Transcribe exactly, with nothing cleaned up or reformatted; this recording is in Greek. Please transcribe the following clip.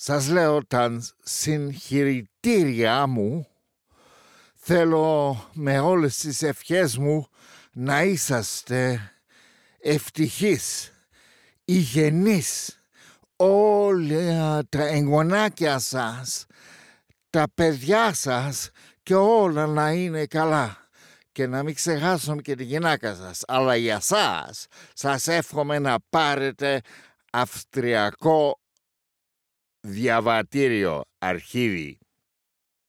Σας λέω τα συγχαρητήριά μου. Θέλω με όλες τις ευχές μου να είσαστε ευτυχείς, υγιεινείς, όλα τα εγγονάκια σας, τα παιδιά σας και όλα να είναι καλά. Και να μην ξεχάσουμε και τη γυναίκα σας. Αλλά για σας, σας εύχομαι να πάρετε αυστριακό διαβατήριο, αρχίδι.